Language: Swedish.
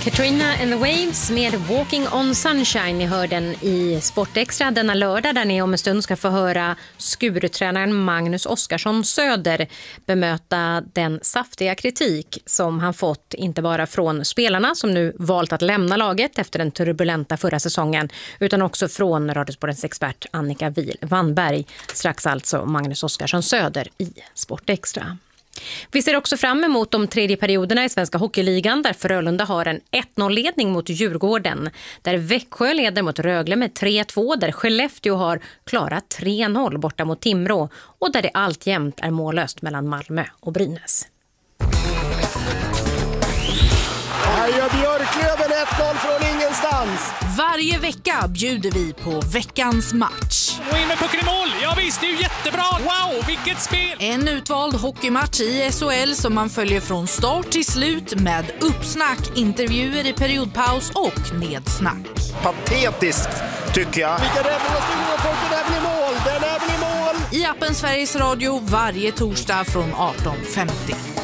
Katrina and the Waves med Walking on Sunshine. Ni hör den i Sportextra denna lördag där ni om en stund ska få höra skurtränaren Magnus Oskarsson Söder bemöta den saftiga kritik som han fått inte bara från spelarna som nu valt att lämna laget efter den turbulenta förra säsongen utan också från Radiosportens expert Annika Wannberg. Strax alltså Magnus Oskarsson Söder i Sportextra. Vi ser också fram emot de tredje perioderna i Svenska Hockeyligan där Frölunda har en 1-0-ledning mot Djurgården. Där Växjö leder mot Rögle med 3-2, där Skellefteå har klarat 3-0 borta mot Timrå och där det alltjämt är mållöst mellan Malmö och Brynäs. Här gör Björklöven 1-0 från ingenstans. Varje vecka bjuder vi på veckans match. Och in med pucken i mål. Ja visst, det är ju jättebra. Wow, vilket spel! En utvald hockeymatch i SHL som man följer från start till slut med uppsnack, intervjuer i periodpaus och nedsnack. Patetiskt tycker jag. Vilka räddningar stod på pucken, är väl i mål. Den är väl i mål. I appen Sveriges Radio varje torsdag från 18:50.